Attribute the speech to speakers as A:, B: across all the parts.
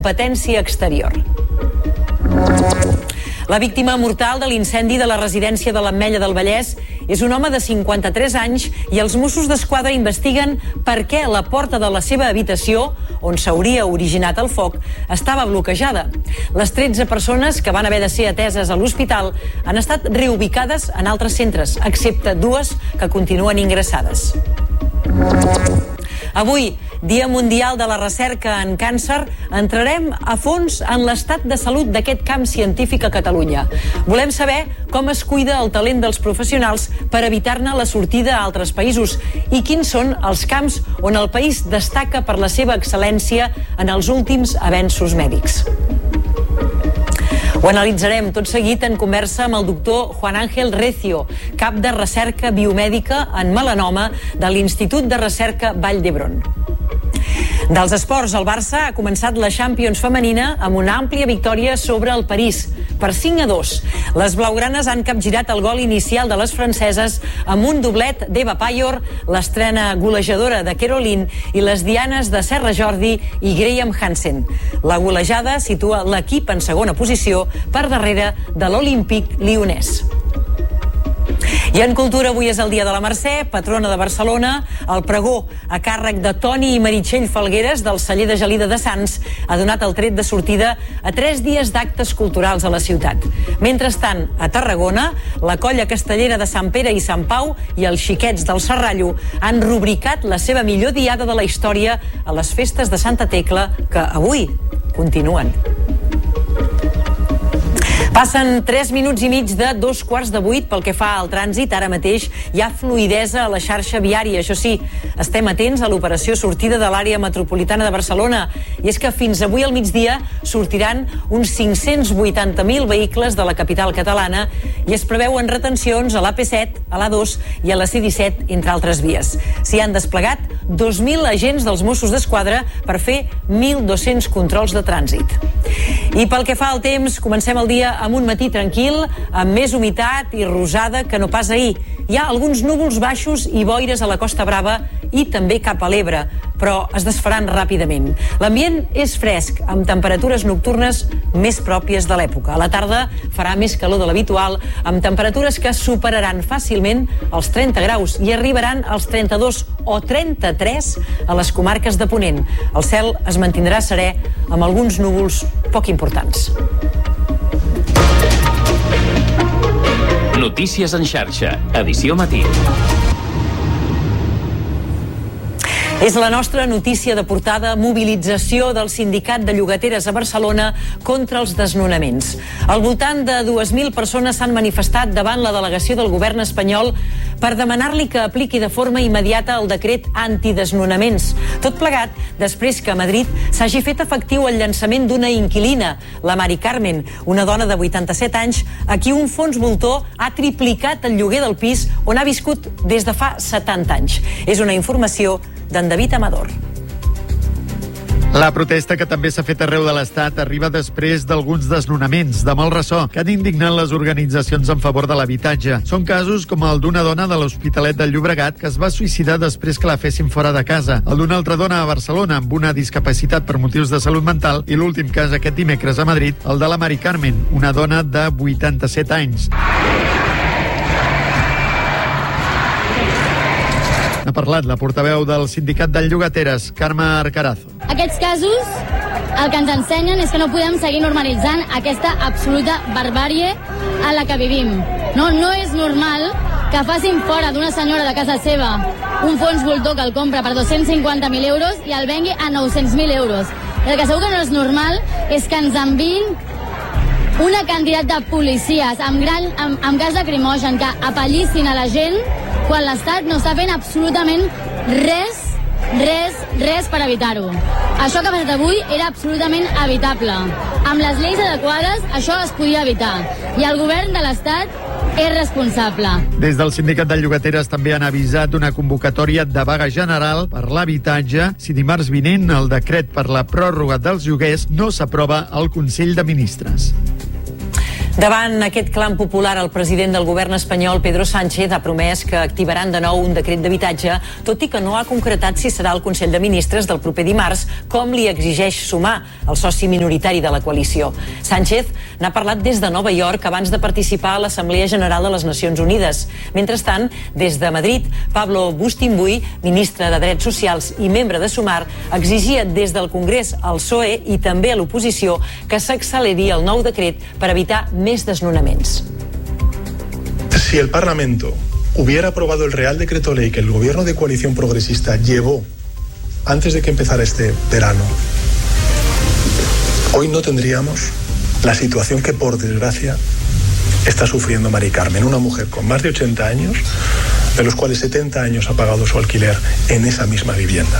A: competència exterior. La víctima mortal de l'incendi de la residència de l'Ametlla del Vallès és un home de 53 anys i els Mossos d'Esquadra investiguen per què la porta de la seva habitació, on s'hauria originat el foc, estava bloquejada. Les 13 persones que van haver de ser ateses a l'hospital han estat reubicades en altres centres, excepte 2 que continuen ingressades. Avui, Dia Mundial de la Recerca en Càncer, entrarem a fons en l'estat de salut d'aquest camp científic a Catalunya. Volem saber com es cuida el talent dels professionals per evitar-ne la sortida a altres països i quins són els camps on el país destaca per la seva excel·lència en els últims avenços mèdics. Ho analitzarem tot seguit en conversa amb el doctor Juan Ángel Recio, cap de recerca biomèdica en melanoma de l'Institut de Recerca Vall d'Hebron. Dels esports, el Barça ha començat la Champions femenina amb una àmplia victòria sobre el París, per 5-2. Les blaugranes han capgirat el gol inicial de les franceses amb un doblet d'Eva Payor, l'estrena golejadora de Caroline i les dianes de Serra Jordi i Graham Hansen. La golejada situa l'equip en segona posició per darrere de l'Olímpic Lyonnès. I en cultura, avui és el dia de la Mercè, patrona de Barcelona. El pregó a càrrec de Toni i Meritxell Falgueres del celler de Gelida de Sants ha donat el tret de sortida a 3 dies d'actes culturals a la ciutat. Mentrestant, a Tarragona, la colla castellera de Sant Pere i Sant Pau i els xiquets del Serrallo han rubricat la seva millor diada de la història a les festes de Santa Tecla, que avui continuen. Passen 3 minuts i mig de 7:45 pel que fa al trànsit. Ara mateix hi ha fluïdesa a la xarxa viària. Això sí, estem atents a l'operació sortida de l'àrea metropolitana de Barcelona. I és que fins avui al migdia sortiran uns 580.000 vehicles de la capital catalana i es preveuen retencions a l'AP7, a l'A2 i a la C-17, entre altres vies. S'hi han desplegat 2.000 agents dels Mossos d'Esquadra per fer 1.200 controls de trànsit. I pel que fa al temps, comencem el dia amb un matí tranquil, amb més humitat i rosada que no pas ahir. Hi ha alguns núvols baixos i boires a la Costa Brava i també cap a l'Ebre, però es desfaran ràpidament. L'ambient és fresc, amb temperatures nocturnes més pròpies de l'època. A la tarda farà més calor de l'habitual, amb temperatures que superaran fàcilment els 30 graus i arribaran als 32 o 33 a les comarques de Ponent. El cel es mantindrà serè amb alguns núvols poc importants.
B: Notícies en xarxa, edició matí.
A: És la nostra notícia de portada: mobilització del Sindicat de Llogateres a Barcelona contra els desnonaments. Al voltant de 2.000 persones s'han manifestat davant la delegació del govern espanyol per demanar-li que apliqui de forma immediata el decret antidesnonaments. Tot plegat després que a Madrid s'hagi fet efectiu el llançament d'una inquilina, la Mari Carmen, una dona de 87 anys a qui un fons voltor ha triplicat el lloguer del pis on ha viscut des de fa 70 anys. És una informació d'en David Amador.
C: La protesta, que també s'ha fet arreu de l'Estat, arriba després d'alguns desnonaments de molt ressò que han indignat les organitzacions en favor de l'habitatge. Són casos com el d'una dona de l'Hospitalet del Llobregat que es va suïcidar després que la fessin fora de casa, el d'una altra dona a Barcelona amb una discapacitat per motius de salut mental i l'últim cas aquest dimecres a Madrid, el de la Mari Carmen, una dona de 87 anys. Ha parlat la portaveu del Sindicat de Llogateres, Carme Arcarazo.
D: Aquests casos el que ens ensenyen és que no podem seguir normalitzant aquesta absoluta barbàrie en la que vivim. No és normal que facin fora d'una senyora de casa seva un fons voltor que el compra per 250.000 euros i el vengui a 900.000 euros. El que segur que no és normal és que ens enviïn una quantitat de policies amb gas lacrimogen que apallissin a la gent quan l'Estat no està fent absolutament res per evitar-ho. Això que ha passat avui era absolutament evitable. Amb les lleis adequades això es podia evitar. I el govern de l'Estat és responsable.
C: Des del Sindicat de Llogateres també han avisat una convocatòria de vaga general per l'habitatge si dimarts vinent el decret per la pròrroga dels lloguers no s'aprova al Consell de Ministres.
A: Davant aquest clam popular, el president del govern espanyol, Pedro Sánchez, ha promès que activaran de nou un decret d'habitatge, tot i que no ha concretat si serà el Consell de Ministres del proper dimarts, com li exigeix Sumar, el soci minoritari de la coalició. Sánchez n'ha parlat des de Nova York abans de participar a l'Assemblea General de les Nacions Unides. Mentrestant, des de Madrid, Pablo Bustinbuy, ministre de Drets Socials i membre de Sumar, exigia des del Congrés al PSOE i també a l'oposició que s'acceleri el nou decret per evitar més desnonaments.
E: Si el Parlamento hubiera aprobado el Real Decreto Ley que el gobierno de coalición progresista llevó antes de que empezara este verano, hoy no tendríamos la situación que, por desgracia, está sufriendo Mari Carmen, una mujer con más de 80 años, de los cuales 70 años ha pagado su alquiler en esa misma vivienda.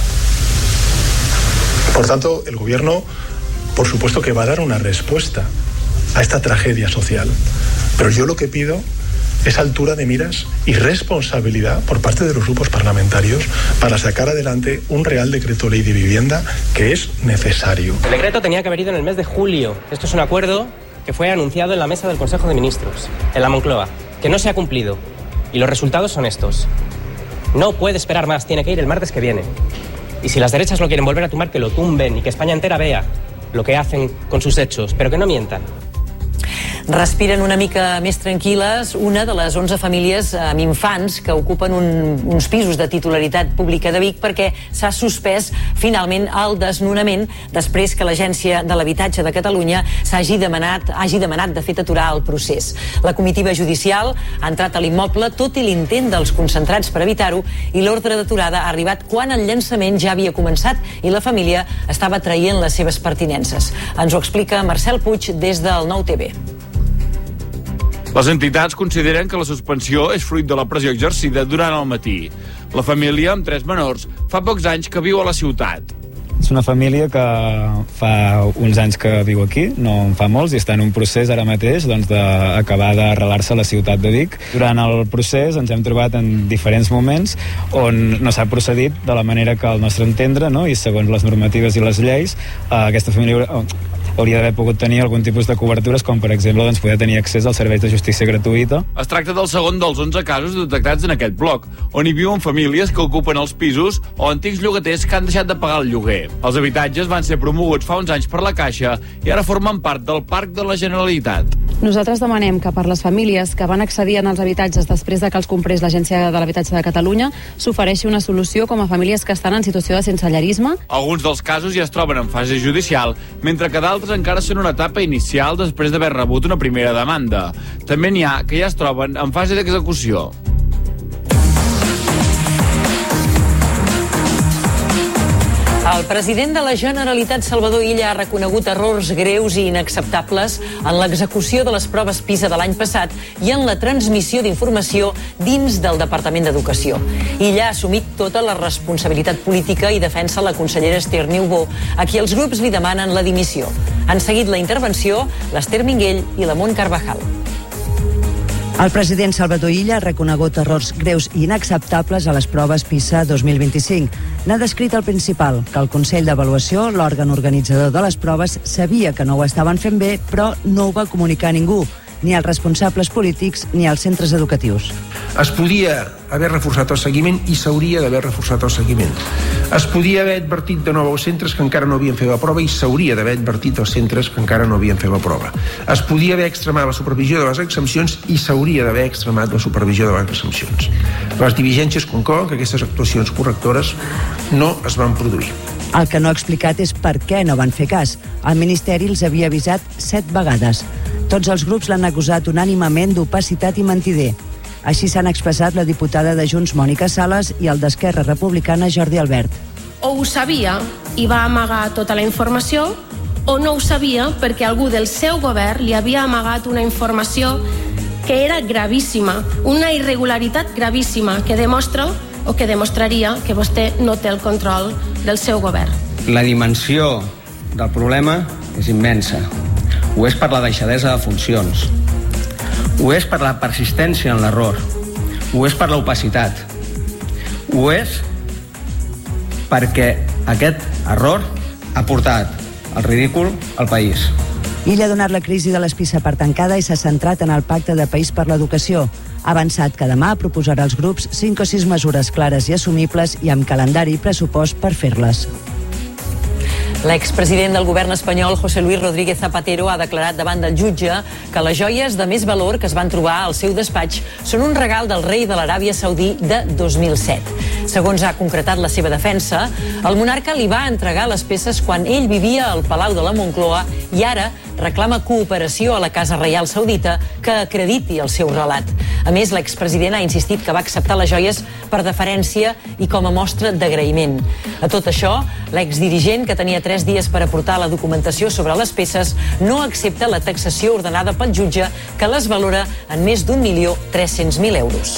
E: Por tanto, el gobierno, por supuesto que va a dar una respuesta a esta tragedia social, pero yo lo que pido es altura de miras y responsabilidad por parte de los grupos parlamentarios para sacar adelante un Real Decreto Ley de Vivienda que es necesario.
F: El decreto tenía que haber ido en el mes de julio. Esto es un acuerdo que fue anunciado en la mesa del Consejo de Ministros, en la Moncloa, que no se ha cumplido. Y los resultados son estos. No puede esperar más, tiene que ir el martes que viene. Y si las derechas lo quieren volver a tumbar, que lo tumben y que España entera vea lo que hacen con sus hechos, pero que no mientan.
A: Respiren una mica més tranquil·les una de les 11 famílies amb infants que ocupen uns pisos de titularitat pública de Vic perquè s'ha suspès finalment el desnonament després que l'Agència de l'Habitatge de Catalunya hagi demanat de fet aturar el procés. La comitiva judicial ha entrat a l'immoble tot i l'intent dels concentrats per evitar-ho i l'ordre d'aturada ha arribat quan el llançament ja havia començat i la família estava traient les seves pertinences. Ens ho explica Marcel Puig des del Nou TV.
G: Les entitats consideren que la suspensió és fruit de la pressió exercida durant el matí. La família, amb 3 menors, fa pocs anys que viu a la ciutat.
H: És una família que fa uns anys que viu aquí, no en fa molts, i està en un procés ara mateix d'acabar d'arrelar-se a la ciutat de Vic. Durant el procés ens hem trobat en diferents moments on no s'ha procedit de la manera que al nostre entendre, no? I segons les normatives i les lleis, aquesta família hauria d'haver pogut tenir algun tipus de cobertures, com per exemple poder tenir accés als serveis de justícia gratuïta.
G: Es tracta del segon dels 11 casos detectats en aquest bloc, on hi viuen famílies que ocupen els pisos o antics llogaters que han deixat de pagar el lloguer. Els habitatges van ser promoguts fa uns anys per la Caixa i ara formen part del Parc de la Generalitat.
I: Nosaltres demanem que per les famílies que van accedir als habitatges després de que els comprés l'Agència de l'Habitatge de Catalunya s'ofereixi una solució com a famílies que estan en situació de sensellarisme.
G: Alguns dels casos ja es troben en fase judicial, mentre que d'altres encara són una etapa inicial després d'haver rebut una primera demanda. També n'hi ha que ja es troben en fase d'execució.
A: El president de la Generalitat, Salvador Illa, ha reconegut errors greus i inacceptables en l'execució de les proves PISA de l'any passat i en la transmissió d'informació dins del Departament d'Educació. Illa ha assumit tota la responsabilitat política i defensa la consellera Esther Niubó, a qui els grups li demanen la dimissió. Han seguit la intervenció l'Esther Minguell i la Mont Carvajal.
J: El president Salvador Illa ha reconegut errors greus i inacceptables a les proves PISA 2025. N'ha descrit el principal, que el Consell d'Avaluació, l'òrgan organitzador de les proves, sabia que no ho estaven fent bé, però no ho va comunicar a ningú, ni als responsables polítics ni als centres educatius.
K: Es podia haver reforçat el seguiment i s'hauria d'haver reforçat el seguiment. Es podia haver advertit de nou als centres que encara no havien fet la prova i s'hauria d'haver advertit als centres que encara no havien fet la prova. Es podia haver extremat la supervisió de les exempcions i s'hauria d'haver extremat la supervisió de les exempcions. Les diligències conclouen que aquestes actuacions correctores no es van produir.
J: El que no ha explicat és per què no van fer cas. El Ministeri els havia avisat 7 vegades. Tots els grups l'han acusat unànimament d'opacitat i mentider. Així s'han expressat la diputada de Junts, Mònica Sales, i el d'Esquerra Republicana, Jordi Albert.
L: O ho sabia i va amagar tota la informació, o no ho sabia perquè algú del seu govern li havia amagat una informació que era gravíssima, una irregularitat gravíssima que demostra o que demostraria que vostè no té el control del seu govern.
M: La dimensió del problema és immensa. Ho és per la deixadesa de funcions. Ho és per la persistència en l'error. Ho és per l'opacitat. Ho és perquè aquest error ha portat al ridícul al país.
J: Illa ha donat la crisi de l'Espissa per tancada i s'ha centrat en el Pacte de País per l'Educació. Ha avançat que demà proposarà als grups 5 o 6 mesures clares i assumibles i amb calendari i pressupost per fer-les.
A: L'expresident del govern espanyol, José Luis Rodríguez Zapatero, ha declarat davant del jutge que les joies de més valor que es van trobar al seu despatx són un regal del rei de l'Aràbia Saudí de 2007. Segons ha concretat la seva defensa, el monarca li va entregar les peces quan ell vivia al Palau de la Moncloa i ara reclama cooperació a la Casa Reial Saudita que acrediti el seu relat. A més, l'expresident ha insistit que va acceptar les joies per deferència i com a mostra d'agraïment. A tot això, l'exdirigent, que tenia 3 dies per aportar la documentació sobre les peces, no accepta la taxació ordenada pel jutge, que les valora en més d'1.300.000 euros.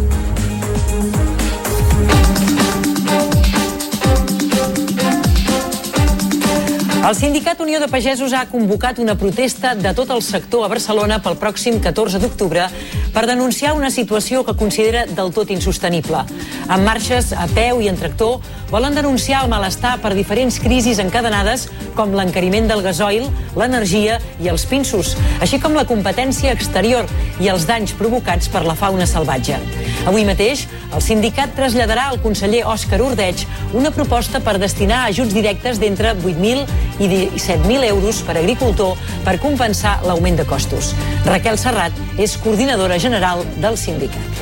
A: El sindicat Unió de Pagesos ha convocat una protesta de tot el sector a Barcelona pel pròxim 14 d'octubre per denunciar una situació que considera del tot insostenible. Amb marxes a peu i en tractor, volen denunciar el malestar per diferents crisis encadenades com l'encariment del gasoil, l'energia i els pinsos, així com la competència exterior i els danys provocats per la fauna salvatge. Avui mateix, el sindicat traslladarà al conseller Òscar Ordeig una proposta per destinar ajuts directes d'entre 8.000 i 17.000 euros per agricultor per compensar l'augment de costos. Raquel Serrat és coordinadora general del sindicat.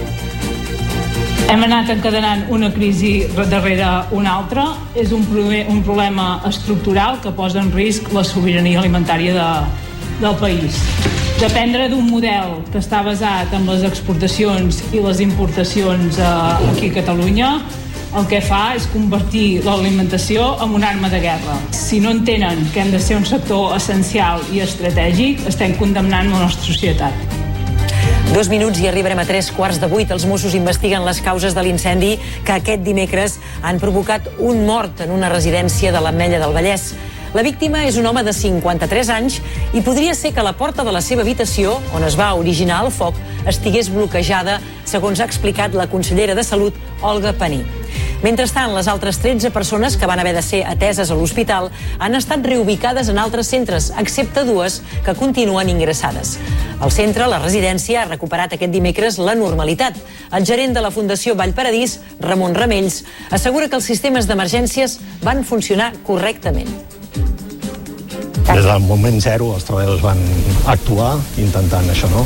N: Hem anat encadenant una crisi darrere una altra. És un problema estructural que posa en risc la sobirania alimentària del país. Dependre d'un model que està basat en les exportacions i les importacions aquí a Catalunya, el que fa és convertir l'alimentació en una arma de guerra. Si no entenen que hem de ser un sector essencial i estratègic, estem condemnant la nostra societat.
A: 2 minuts i arribarem a 7:45. Els Mossos investiguen les causes de l'incendi que aquest dimecres han provocat un mort en una residència de l'Ametlla del Vallès. La víctima és un home de 53 anys i podria ser que la porta de la seva habitació, on es va originar el foc, estigués bloquejada, segons ha explicat la consellera de Salut, Olga Paní. Mentrestant, les altres 13 persones que van haver de ser ateses a l'hospital han estat reubicades en altres centres, excepte 2 que continuen ingressades. El centre, la residència, ha recuperat aquest dimecres la normalitat. El gerent de la Fundació Vallparadís, Ramon Ramells, assegura que els sistemes d'emergències van funcionar correctament.
O: Des del moment zero els treballadors van actuar intentant això, no?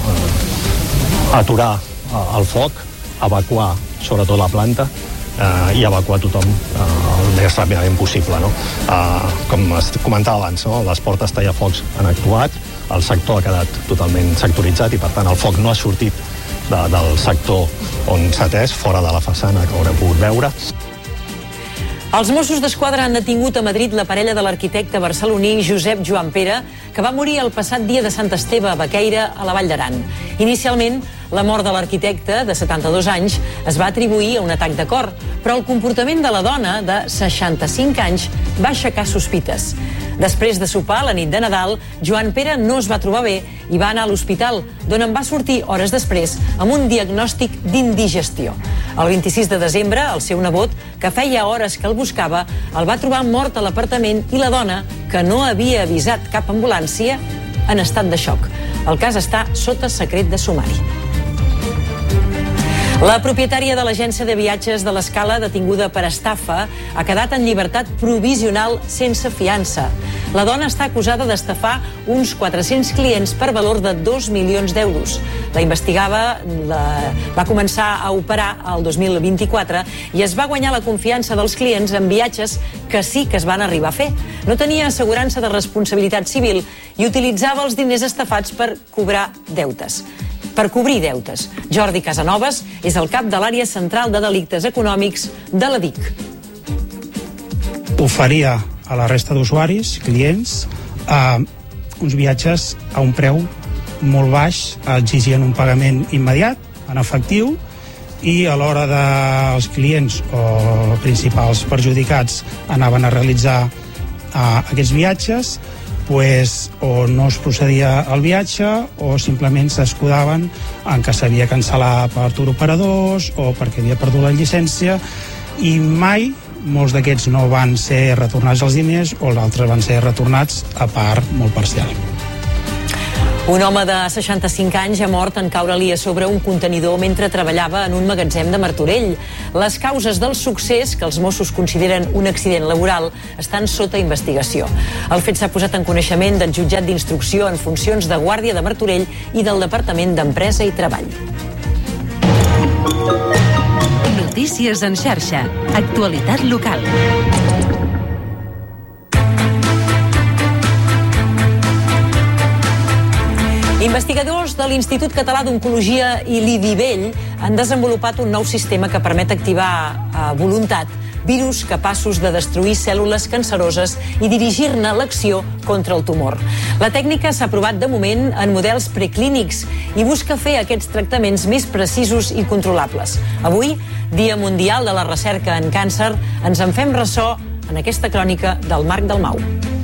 O: Aturar el foc, evacuar sobretot la planta i evacuar tothom el més ràpidament possible, no? Com es comentava abans, no? Les portes tallafocs han actuat, el sector ha quedat totalment sectoritzat i per tant el foc no ha sortit del sector on s'ha atès, fora de la façana que haurem pogut veure.
A: Els Mossos d'Esquadra han detingut a Madrid la parella de l'arquitecte barceloní Josep Joan Pere, que va morir el passat dia de Sant Esteve a Baqueira, a la Vall d'Aran. Inicialment, la mort de l'arquitecte, de 72 anys, es va atribuir a un atac de cor, però el comportament de la dona, de 65 anys, va aixecar sospites. Després de sopar la nit de Nadal, Joan Pere no es va trobar bé i va anar a l'hospital, d'on en va sortir hores després amb un diagnòstic d'indigestió. El 26 de desembre, el seu nebot, que feia hores que el buscava, el va trobar mort a l'apartament i la dona, que no havia avisat cap ambulància, en estat de xoc. El cas està sota secret de sumari. La propietària de l'agència de viatges de l'Escala, detinguda per estafa, ha quedat en llibertat provisional sense fiança. La dona està acusada d'estafar uns 400 clients per valor de 2 milions d'euros. La investigava, va començar a operar el 2024 i es va guanyar la confiança dels clients en viatges que sí que es van arribar a fer. No tenia assegurança de responsabilitat civil i utilitzava els diners estafats per cobrir deutes. Jordi Casanovas és el cap de l'àrea central de delictes econòmics de la DIC.
P: Oferia a la resta d'usuaris, clients, uns viatges a un preu molt baix, exigien un pagament immediat, en efectiu, i a l'hora dels clients o principals perjudicats anaven a realitzar aquests viatges, o no es procedia al viatge o simplement s'escudaven en que s'havia cancel·lat per turoperadors o perquè havia perdut la llicència i mai molts d'aquests no van ser retornats els diners o els altres van ser retornats a part molt parcial.
A: Un home de 65 anys ha mort en caure-li a sobre un contenidor mentre treballava en un magatzem de Martorell. Les causes del succés, que els Mossos consideren un accident laboral, estan sota investigació. El fet s'ha posat en coneixement del jutjat d'instrucció en funcions de guàrdia de Martorell i del Departament d'Empresa i Treball.
Q: Notícies en xarxa. Actualitat local.
A: Investigadors de l'Institut Català d'Oncologia i l'IDIVELL han desenvolupat un nou sistema que permet activar a voluntat virus capaços de destruir cèl·lules canceroses i dirigir-ne l'acció contra el tumor. La tècnica s'ha provat de moment en models preclínics i busca fer aquests tractaments més precisos i controlables. Avui, Dia Mundial de la Recerca en Càncer, ens en fem ressò en aquesta crònica del Marc Dalmau.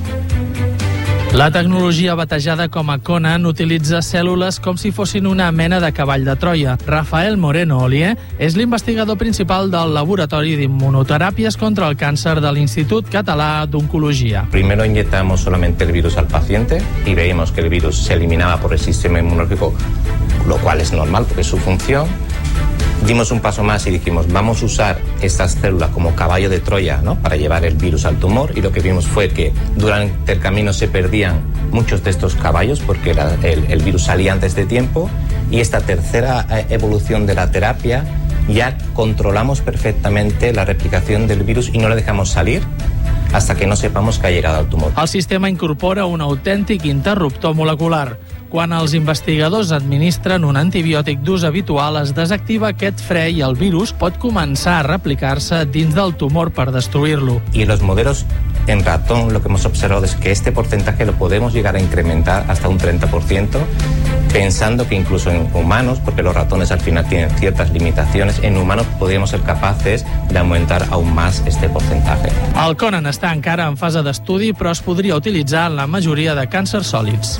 R: La tecnologia batejada com a Conan utilitza cèl·lules com si fossin una mena de cavall de Troia. Rafael Moreno Olier és l'investigador principal del Laboratori d'Inmunoteràpies contra el Càncer de l'Institut Català d'Oncologia.
S: Primero inyectamos solamente el virus al paciente y veíamos que el virus se eliminaba por el sistema inmunológico, lo cual es normal porque es su función. Dimos un paso más y dijimos, vamos a usar estas células como caballo de Troya, ¿no?, para llevar el virus al tumor, y lo que vimos fue que durante el camino se perdían muchos de estos caballos porque el virus salía antes de tiempo, y esta tercera evolución de la terapia ya controlamos perfectamente la replicación del virus y no la dejamos salir hasta que no sepamos que ha llegado al tumor.
R: El sistema incorpora un autèntic interruptor molecular. Quan els investigadors administren un antibiòtic d'ús habitual, es desactiva aquest fre i el virus pot començar a replicar-se dins del tumor per destruir-lo.
S: Y en los modelos en ratón lo que hemos observado es que este porcentaje lo podemos llegar a incrementar hasta un 30%, pensando que incluso en humanos, porque los ratones al final tienen ciertas limitaciones, en humanos podríamos ser capaces de aumentar aún más este porcentaje.
R: El Conan està encara en fase d'estudi, però es podria utilitzar en la majoria de càncers sòlids.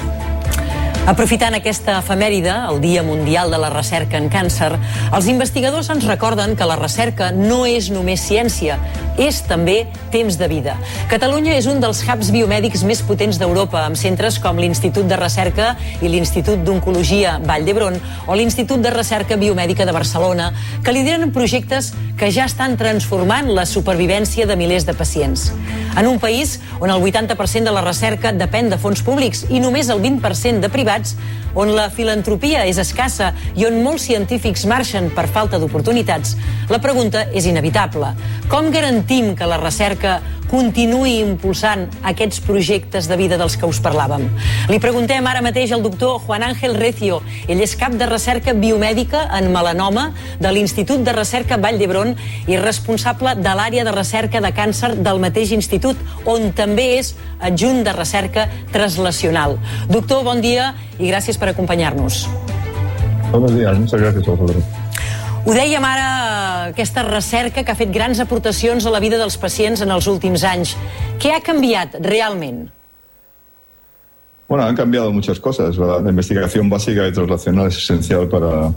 A: Aprofitant aquesta efemèride, el Dia Mundial de la Recerca en Càncer, els investigadors ens recorden que la recerca no és només ciència, és també temps de vida. Catalunya és un dels hubs biomèdics més potents d'Europa, amb centres com l'Institut de Recerca i l'Institut d'Oncologia Vall d'Hebron o l'Institut de Recerca Biomèdica de Barcelona, que lideren projectes que ja estan transformant la supervivència de milers de pacients. En un país on el 80% de la recerca depèn de fons públics i només el 20% de privats, on la filantropia és escassa i on molts científics marxen per falta d'oportunitats, la pregunta és inevitable. Com garantim que la recerca continuï impulsant aquests projectes de vida dels que us parlàvem? Li preguntem ara mateix al doctor Juan Ángel Recio. Ell és cap de recerca biomèdica en melanoma de l'Institut de Recerca Vall d'Hebron i responsable de l'àrea de recerca de càncer del mateix institut, on també és adjunt de recerca translacional. Doctor, bon dia i gràcies per acompanyar-nos.
T: Buenos días, muchas gracias a vosotros.
A: Ho dèiem ara, aquesta recerca que ha fet grans aportacions a la vida dels pacients en els últims anys. Què ha canviat realment?
T: Bueno, han cambiado muchas cosas. La investigación básica y translacional es esencial para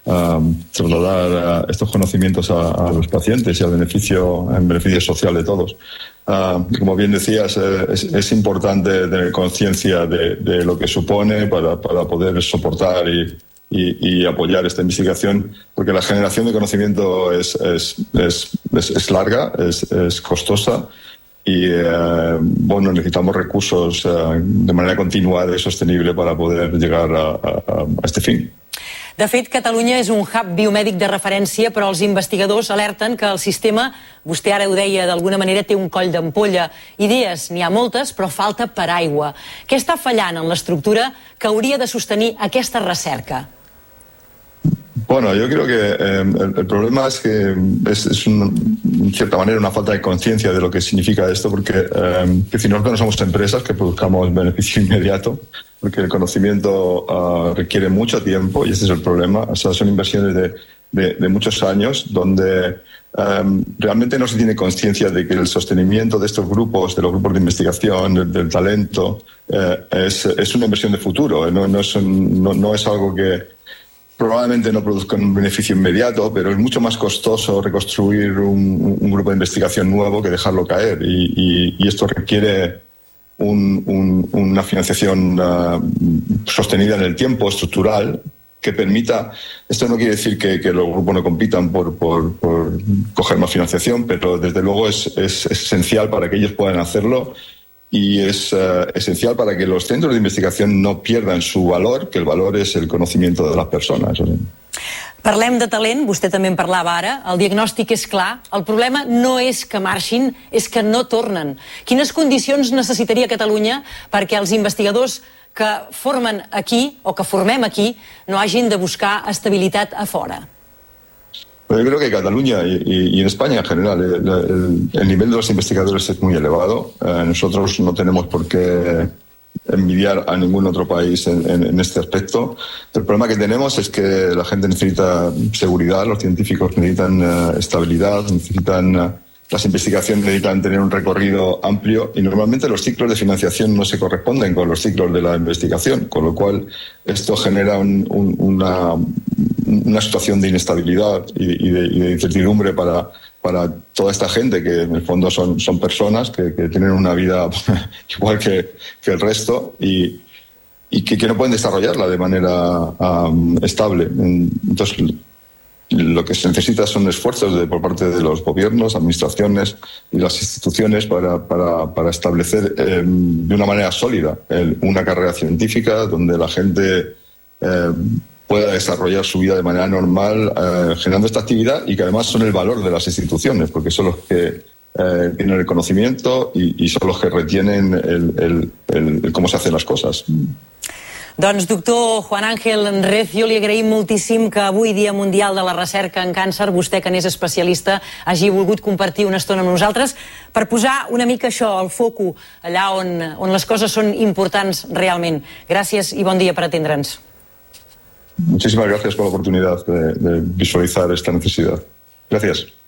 T: trasladar estos conocimientos a los pacientes y en beneficio social de todos. Como bien decías, es importante tener conciencia de lo que supone para poder soportar y apoyar esta investigación, porque la generación de conocimiento es larga, es costosa y bueno, necesitamos recursos de manera continuada y sostenible para poder llegar a este fin.
A: De fet, Catalunya és un hub biomèdic de referència, però els investigadors alerten que el sistema, vostè ara ho deia, d'alguna manera té un coll d'ampolla. Idees n'hi ha moltes, però falta paraigua. Què està fallant en l'estructura que hauria de sostenir aquesta recerca?
T: Bueno, yo creo que el problema es que es en cierta manera una falta de conciencia de lo que significa esto, porque si nosotros no somos empresas que produzcamos beneficio inmediato, porque el conocimiento requiere mucho tiempo y ese es el problema. O sea, son inversiones de muchos años donde realmente no se tiene conciencia de que el sostenimiento de estos grupos, de los grupos de investigación, del talento, es una inversión de futuro. No es algo que probablemente no produzca un beneficio inmediato, pero es mucho más costoso reconstruir un grupo de investigación nuevo que dejarlo caer. Y esto requiere una financiación sostenida en el tiempo, estructural, que permita, esto no quiere decir que los grupos no compitan por coger más financiación, pero desde luego es esencial para que ellos puedan hacerlo y es esencial para que los centros de investigación no pierdan su valor, que el valor es el conocimiento de las personas.
A: Parlem de talent, vostè també en parlava ara, el diagnòstic és clar, el problema no és que marxin, és que no tornen. Quines condicions necessitaria Catalunya perquè els investigadors que formen aquí o que formem aquí no hagin de buscar estabilitat a fora?
T: Yo creo que Cataluña y en España en general el nivel de los investigadores es muy elevado. Nosotros no tenemos por qué envidiar a ningún otro país en este aspecto. El problema que tenemos es que la gente necesita seguridad, los científicos necesitan estabilidad, las investigaciones necesitan tener un recorrido amplio y normalmente los ciclos de financiación no se corresponden con los ciclos de la investigación, con lo cual esto genera una situación de inestabilidad y de incertidumbre para toda esta gente que en el fondo son personas que tienen una vida igual que el resto y que no pueden desarrollarla de manera estable. Entonces, lo que se necesita son esfuerzos por parte de los gobiernos, administraciones y las instituciones para establecer de una manera sólida una carrera científica donde la gente pueda desarrollar su vida de manera normal generando esta actividad y que además son el valor de las instituciones, porque son los que tienen el conocimiento y son los que retienen el cómo se hacen las cosas.
A: Doncs, doctor Juan Ángel Recio, li agraïm moltíssim que avui, Dia Mundial de la Recerca en Càncer, vostè, que n'és especialista, hagi volgut compartir una estona amb nosaltres per posar una mica això, el foco, allà on les coses són importants realment. Gràcies i bon dia per atendre'ns.
T: Muchísimas gracias por la oportunidad de visualizar esta necesidad. Gracias.